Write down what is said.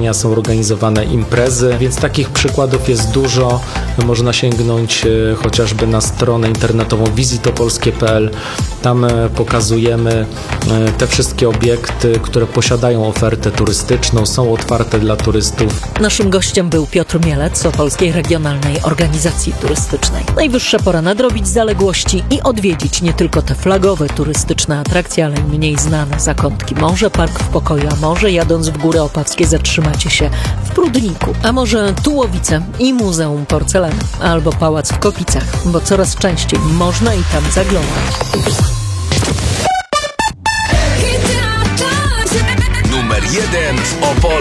wydarzenia, są organizowane imprezy, więc takich przykładów jest dużo. Można sięgnąć chociażby na stronę internetową visitopolskie.pl. Tam pokazujemy te wszystkie obiekty, które posiadają ofertę turystyczną, są otwarte dla turystów. Naszym gościem był Piotr Mielec z Opolskiej Regionalnej Organizacji Turystycznej. Najwyższa pora nadrobić zaległości i odwiedzić nie tylko te flagowe turystyczne atrakcje, ale i mniej znane zakątki. Może Park w Pokoju, a może jadąc w Góry Opawskie zatrzymacie się w Prudniku, a może Tułowice i Muzeum Porcelany, albo Pałac w Kokicach, bo coraz częściej można i tam zaglądać. Numer 1 w Opolu.